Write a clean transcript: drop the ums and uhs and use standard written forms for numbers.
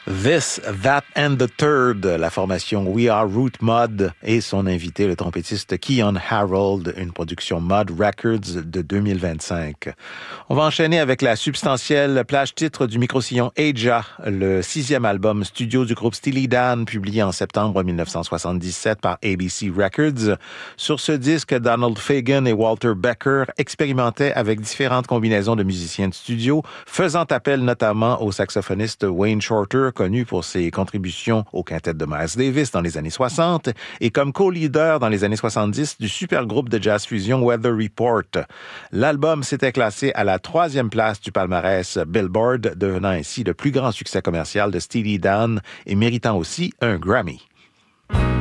This, That and the Third, la formation We Are Root Mod et son invité, le trompettiste Keyon Harold, une production Mod Records de 2025. On va enchaîner avec la substantielle plage-titre du micro-sillon Aja, le 6e album studio du groupe Steely Dan, publié en septembre 1977 par ABC Records. Sur ce disque, Donald Fagen et Walter Becker expérimentaient avec différentes combinaisons de musiciens de studio, faisant appel notamment au saxophoniste Wayne Shorter, connu pour ses contributions au quintet de Miles Davis dans les années 60 et comme co-leader dans les années 70 du super groupe de jazz fusion Weather Report. L'album s'était classé à la 3e place du palmarès Billboard, devenant ainsi le plus grand succès commercial de Steely Dan et méritant aussi un Grammy.